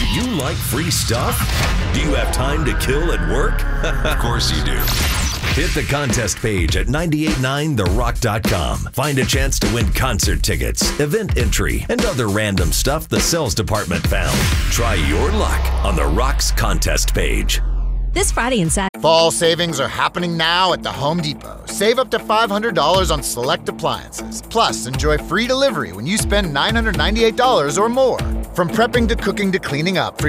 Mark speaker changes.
Speaker 1: you like free stuff? Do you have time to kill at work? Of course you do. Hit the contest page at 989therock.com. Find a chance to win concert tickets, event entry, and other random stuff the sales department found. Try your luck on the Rock's contest page.
Speaker 2: This Friday and Saturday.
Speaker 3: Fall savings are happening now at the Home Depot. Save up to $500 on select appliances. Plus, enjoy free delivery when you spend $998 or more. From prepping to cooking to cleaning up,